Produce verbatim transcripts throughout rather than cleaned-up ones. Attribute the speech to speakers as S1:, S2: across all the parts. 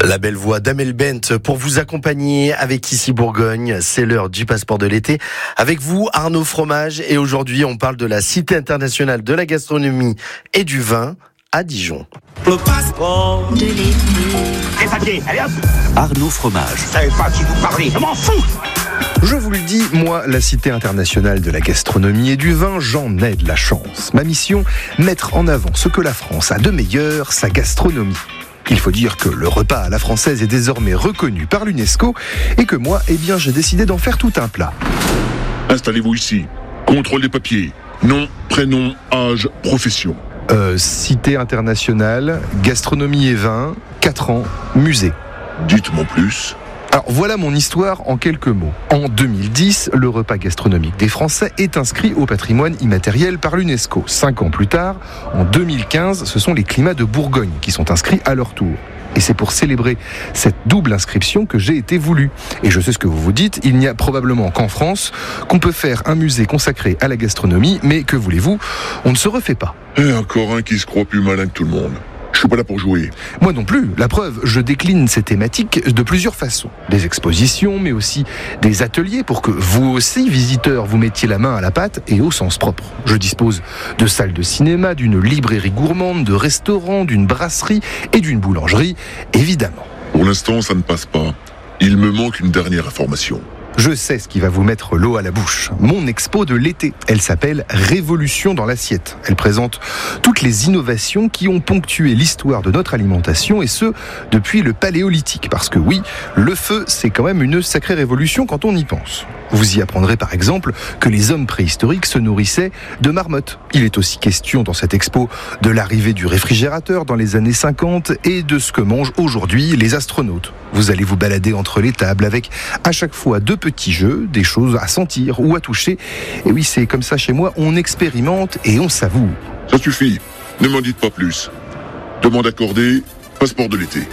S1: La belle voix d'Amel Bent pour vous accompagner avec Ici Bourgogne. C'est l'heure du passeport de l'été. Avec vous, Arnaud Fromage. Et aujourd'hui, on parle de la Cité internationale de la gastronomie et du vin à Dijon.
S2: Le passeport de l'été.
S3: Les papiers, allez hop.
S4: Arnaud Fromage.
S3: Je savais pas qui vous parlez, je m'en fous.
S5: Je vous le dis, moi, la Cité internationale de la gastronomie et du vin, j'en ai de la chance. Ma mission, mettre en avant ce que la France a de meilleur, sa gastronomie. Il faut dire que le repas à la française est désormais reconnu par l'UNESCO et que moi, eh bien, j'ai décidé d'en faire tout un plat.
S6: Installez-vous ici. Contrôle des papiers. Nom, prénom, âge, profession.
S5: Euh, Cité internationale, gastronomie et vin, quatre ans, musée.
S6: Dites-moi plus.
S5: Alors voilà mon histoire en quelques mots. En deux mille dix, le repas gastronomique des Français est inscrit au patrimoine immatériel par l'UNESCO. Cinq ans plus tard, en deux mille quinze, ce sont les climats de Bourgogne qui sont inscrits à leur tour. Et c'est pour célébrer cette double inscription que j'ai été voulu. Et je sais ce que vous vous dites, il n'y a probablement qu'en France qu'on peut faire un musée consacré à la gastronomie, mais que voulez-vous, on ne se refait pas.
S6: Et encore un qui se croit plus malin que tout le monde. Je suis pas là pour jouer.
S5: Moi non plus. La preuve, je décline ces thématiques de plusieurs façons. Des expositions, mais aussi des ateliers pour que vous aussi, visiteurs, vous mettiez la main à la pâte et au sens propre. Je dispose de salles de cinéma, d'une librairie gourmande, de restaurants, d'une brasserie et d'une boulangerie, évidemment.
S6: Pour l'instant, ça ne passe pas. Il me manque une dernière information.
S5: Je sais ce qui va vous mettre l'eau à la bouche. Mon expo de l'été, elle s'appelle Révolution dans l'assiette. Elle présente toutes les innovations qui ont ponctué l'histoire de notre alimentation et ce, depuis le paléolithique. Parce que oui, le feu, c'est quand même une sacrée révolution quand on y pense. Vous y apprendrez par exemple que les hommes préhistoriques se nourrissaient de marmottes. Il est aussi question dans cette expo de l'arrivée du réfrigérateur dans les années cinquante et de ce que mangent aujourd'hui les astronautes. Vous allez vous balader entre les tables avec à chaque fois deux petits jeux, des choses à sentir ou à toucher. Et oui, c'est comme ça chez moi, on expérimente et on savoure.
S6: Ça suffit, ne m'en dites pas plus. Demande accordée, passeport de l'été.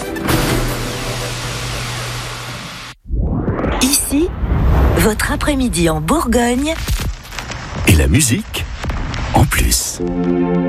S2: Ici, votre après-midi en Bourgogne.
S4: Et la musique en plus.